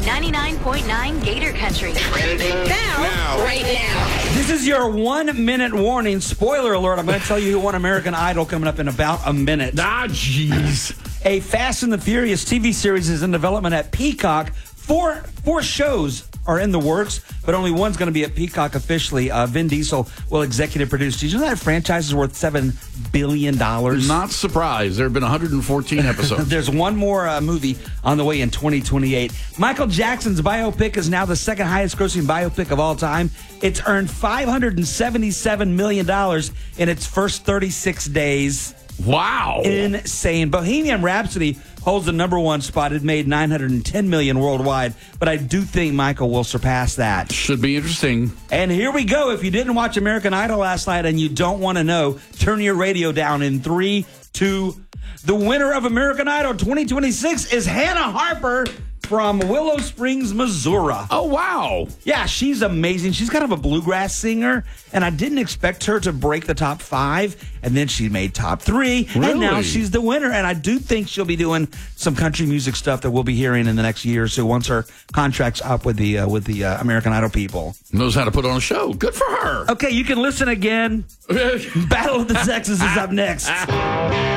99.9 Gator Country. Trending now. Right now. This is your 1 minute warning. Spoiler alert, I'm going to tell you who won American Idol coming up in about a minute. Ah, jeez. A Fast and the Furious TV series is in development at Peacock. Four shows are in the works, but only one's going to be at Peacock officially. Vin Diesel will executive produce. Did you know that franchise is worth $7 billion? Not surprised. There have been 114 episodes. There's one more movie on the way in 2028. Michael Jackson's biopic is now the second highest grossing biopic of all time. It's earned $577 million in its first 36 days. Wow. Insane. Bohemian Rhapsody holds the number one spot. It made $910 million worldwide, but I do think Michael will surpass that. Should be interesting. And here we go. If you didn't watch American Idol last night and you don't want to know, turn your radio down in 3, 2. The winner of American Idol 2026 is Hannah Harper from Willow Springs, Missouri. Oh, wow. Yeah, she's amazing. She's kind of a bluegrass singer, and I didn't expect her to break the top 5, and then she made top 3, Really? and now she's the winner, and I do think she'll be doing some country music stuff that we'll be hearing in the next year or so once her contract's up with the American Idol people. Knows how to put on a show. Good for her. Okay, you can listen again. Battle of the Sexes is up next.